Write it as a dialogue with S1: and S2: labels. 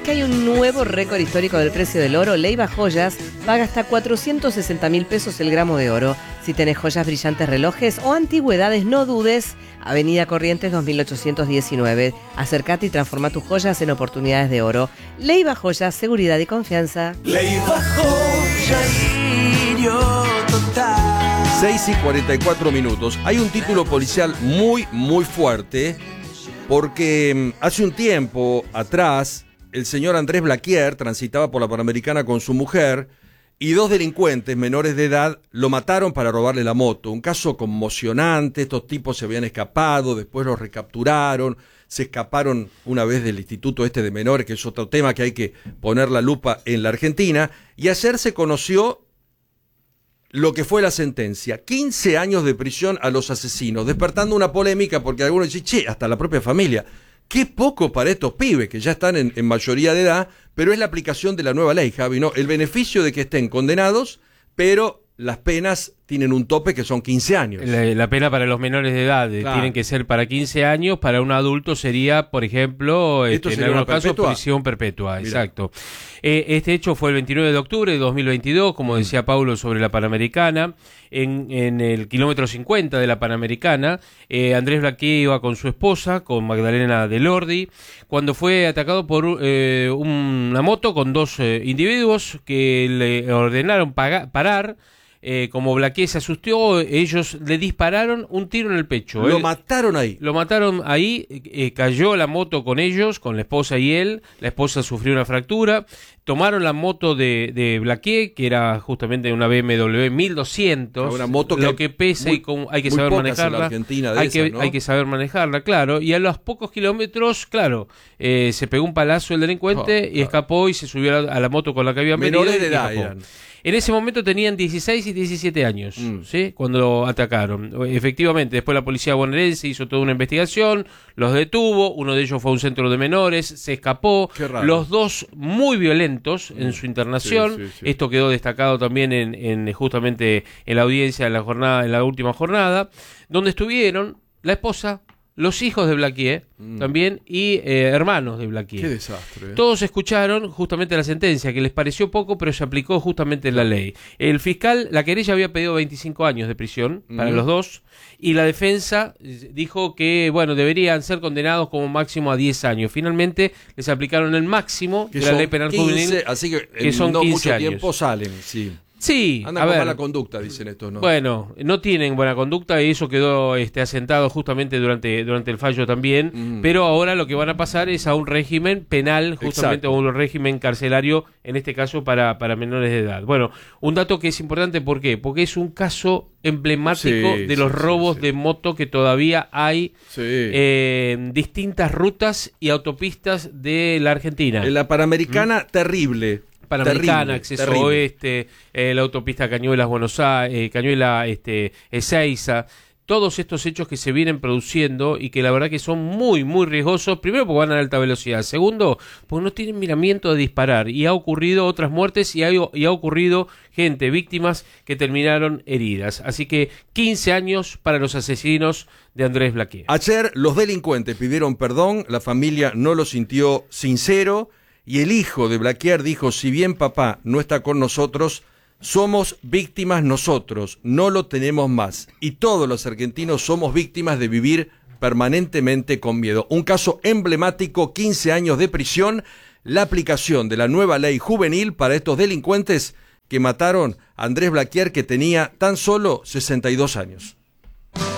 S1: que hay un nuevo récord histórico del precio del oro? Leiva Joyas paga hasta 460.000 pesos el gramo de oro. Si tenés joyas, brillantes, relojes o antigüedades, no dudes. Avenida Corrientes 2819. Acércate y transforma tus joyas en oportunidades de oro. Leiva Joyas, seguridad y confianza.
S2: Leiva Joyas, total.
S3: 6:44. Hay un título policial muy fuerte porque hace un tiempo atrás el señor Andrés Blaquier transitaba por la Panamericana con su mujer y dos delincuentes menores de edad lo mataron para robarle la moto. Un caso conmocionante, estos tipos se habían escapado, después los recapturaron, se escaparon una vez del Instituto de Menores, que es otro tema que hay que poner la lupa en la Argentina, y ayer se conoció lo que fue la sentencia, 15 años de prisión a los asesinos, despertando una polémica porque algunos dicen, che, hasta la propia familia, qué poco para estos pibes que ya están en mayoría de edad, pero es la aplicación de la nueva ley, Javi, ¿no? El beneficio de que estén condenados, pero las penas tienen un tope que son 15 años.
S4: La pena para los menores de edad tienen que ser para 15 años, para un adulto sería, por ejemplo, en algunos casos prisión perpetua. Mirá. Exacto. Este hecho fue el 29 de octubre de 2022, como decía Paulo, sobre la Panamericana, en el kilómetro 50 de la Panamericana. Andrés Blaquier iba con su esposa, con Magdalena Delordi, cuando fue atacado por una moto con dos individuos que le ordenaron parar. Como Blaquier se asustó, ellos le dispararon un tiro en el pecho.
S3: Lo mataron ahí.
S4: Lo mataron ahí, cayó la moto con ellos, con la esposa y él. La esposa sufrió una fractura. Tomaron la moto de Blaquier, que era justamente una BMW 1200,
S3: una moto
S4: lo que pesa y hay que saber manejarla. Hay que saber manejarla, claro. Y a los pocos kilómetros, claro, se pegó un palazo el delincuente y escapó y se subió a la moto con la que habían venido.
S3: Menores de edad eran.
S4: En ese momento tenían 16 y 17 años, ¿sí? Cuando lo atacaron. Efectivamente, después la policía bonaerense hizo toda una investigación, los detuvo, uno de ellos fue a un centro de menores, se escapó. Los dos muy violentos en su internación. Sí. Esto quedó destacado también en justamente en la audiencia en la última jornada, donde estuvieron la esposa, los hijos de Blaquier también y hermanos de Blaquier.
S3: Qué desastre.
S4: Todos escucharon justamente la sentencia, que les pareció poco, pero se aplicó justamente la ley. El fiscal, la querella había pedido 25 años de prisión para los dos, y la defensa dijo que, bueno, deberían ser condenados como máximo a 10 años. Finalmente les aplicaron el máximo de la ley penal juvenil,
S3: así que
S4: son
S3: no
S4: 15
S3: mucho
S4: años.
S3: Tiempo salen, sí.
S4: Sí,
S3: andan con mala conducta, dicen estos, ¿no?
S4: Bueno, no tienen buena conducta y eso quedó asentado justamente durante el fallo también, pero ahora lo que van a pasar es a un régimen penal, justamente a un régimen carcelario, en este caso para menores de edad. Bueno, un dato que es importante, ¿por qué? Porque es un caso emblemático de los robos de moto que todavía hay en distintas rutas y autopistas de la Argentina.
S3: En la Panamericana, terrible.
S4: Panamericana, acceso oeste, la autopista Cañuelas-Buenos Aires, Ezeiza, todos estos hechos que se vienen produciendo y que la verdad que son muy riesgosos, primero porque van a alta velocidad, segundo porque no tienen miramiento de disparar, y ha ocurrido otras muertes y ha ocurrido víctimas que terminaron heridas. Así que 15 años para los asesinos de Andrés Blaquier.
S3: Ayer los delincuentes pidieron perdón, la familia no lo sintió sincero, y el hijo de Blaquier dijo, si bien papá no está con nosotros, somos víctimas nosotros, no lo tenemos más. Y todos los argentinos somos víctimas de vivir permanentemente con miedo. Un caso emblemático, 15 años de prisión, la aplicación de la nueva ley juvenil para estos delincuentes que mataron a Andrés Blaquier, que tenía tan solo 62 años.